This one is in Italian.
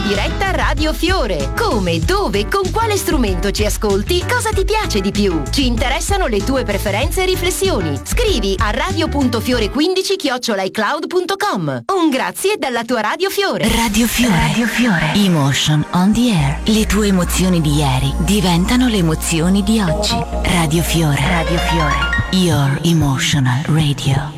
diretta Radio Fiore. Come, dove, con quale strumento ci ascolti, cosa ti piace di più? Ci interessano le tue preferenze e riflessioni. Scrivi a radio.fiore15@icloud.com. Un grazie dalla tua Radio Fiore. Radio Fiore. Radio Fiore. Emotion on the air. Le tue emozioni di ieri diventano le emozioni di oggi. Radio Fiore. Radio Fiore. Your emotional radio.